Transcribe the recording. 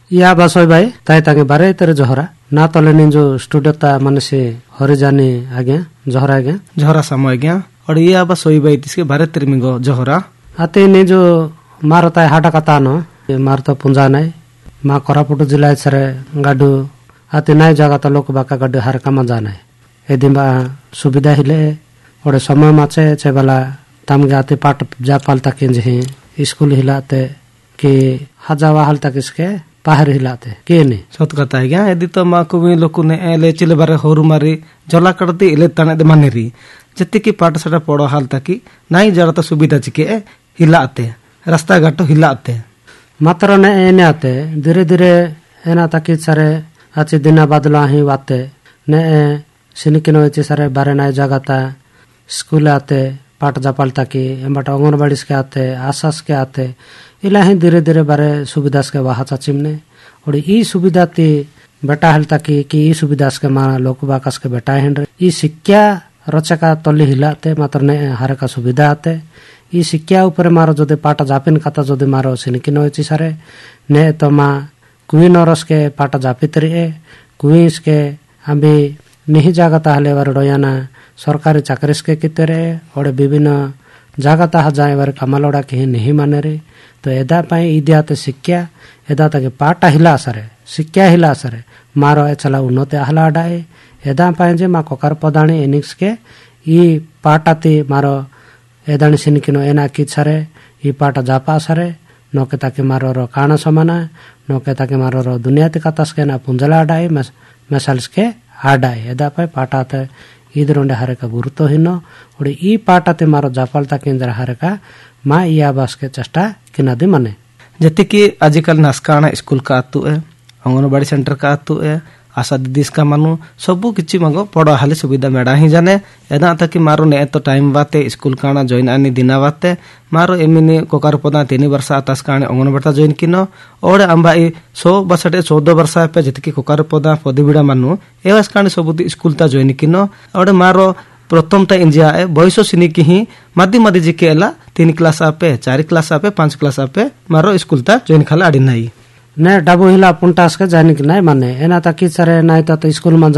या बसोई भाई ताई तांगे बारे तेरे जोहरा ना तले नी जो स्टूडियो ता मन से हरि जाने आगे जोहरा samo आगे और ये बसोई भाई तिसके बारे तेरे मिंगो जोहरा आते ने जो मारता हाटा कता नो मारता पुंजा नहीं मा कोरापुट जिला सरे गाडू आते नई जगह तो लोक बाका गाडू हर कामा जाना है एदिन बा सुविधा हिले और समय माचे चेबला तमगे आते पाट जापाल तक जे स्कूल हिलाते कि हजावा हाल तक इसके बाहर हिलाते के नहीं सत कथा है क्या यदि तो मा को लोक ने एले चिले बारे होरु मारी जला करती इले तने दे मानेरी जति की पाठशाला पड़ो हाल तक नाई जरा तो सुविधा चिके हिलाते रास्ता घाटो हिलाते मात्र ने एने आते धीरे धीरे एना तक सारे अच्छे दिन बदला ही वाते ने सिनिकिनो इचे सारे बारे नाई जगता स्कूल आते पाठ जापाल ताकि एमबाट अंगनबाड़ी के आते आशास के आते इला ही धीरे धीरे बारे सुविधा के वाहा चिमने और ई सुविधा ती बेटा हल ताकि कि ई सुविधा के माना लोक बाकस के बेटा हेंड ई शिक्षा रचका तल्ली हिलाते मात्र ने हर का सुविधा आते ई शिक्षा ऊपर मारो जोदे पाटा जापिन खाता जोदे मारो सिनिकिनो इचे सारे ने तो मा कुई नरस के पाटा जापितरी कुईस के अभी नहीं जागता हले बार डोयाना सरकारी चाकरी के कितरे और विभिन्न जागता जाए बार कमालोड़ा के नहीं माने रे तो एदा पाई इदियाते शिक्षा एदा तक पाटा हिला सरे शिक्षा हिला सरे मारो चला उन्नति हला डाए एदा पाई जे मा कोकार पदाणी एनिक्स के ई पाटाती मारो एदाणी सिनिकिनो एना की सरे ई पाटा जापा सरे नोके ताकि मारो रो काना समाना नोके ताकि मारो रो दुनिया ते कतस के ना पुंजला डाए मसाल्स के आडाए एदा पाई पाटाते इधर हरे का गुरुत्व हिनो और ई पाटाते मारो जापालता केंद्र हरे का मा इया बस के चेष्टा किनादि मने जति की आजकल नास्काना स्कूल का आतु है अंगनबाड़ी सेंटर का आतु है आशा दीदीस का मानु सबु किछि मंगो पड़ो हाले सुविधा मेडा ही जाने एदा तक मारो ने तो टाइम बाते स्कूल काना जॉइन आनी दिना बाते मारो एमिनी कोकार पदा 3 वर्ष आतास काने अंगनबाड़ी जॉइन किनो और अंबाई 100 बसटे 14 वर्ष पे जति कोकार पदा पदिबिडा मानु एवास काने सबुति स्कूल ता जॉइन किनो और मारो प्रथम ता इंजिया ए बयसो सिनी की ही मध्य मध्य जिकेला 3 क्लास आपे 4 क्लास आपे 5 क्लास आपे मारो स्कूल ता जॉइन खाला आडी नाई ने डबो हिला पुंटास के जाने की नहीं माने एना तक सरे नहीं तो स्कूल में